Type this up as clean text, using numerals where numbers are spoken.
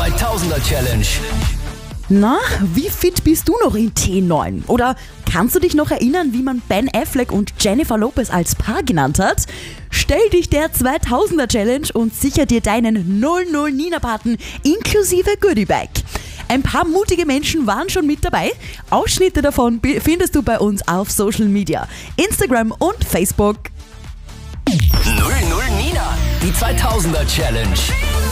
2000er Challenge. Na, wie fit bist du noch in T9? Oder kannst du dich noch erinnern, wie man Ben Affleck und Jennifer Lopez als Paar genannt hat? Stell dich der 2000er Challenge und sicher dir deinen 00 Nina-Button inklusive Goodiebag. Ein paar mutige Menschen waren schon mit dabei. Ausschnitte davon findest du bei uns auf Social Media, Instagram und Facebook. 00 Nina, die 2000er Challenge.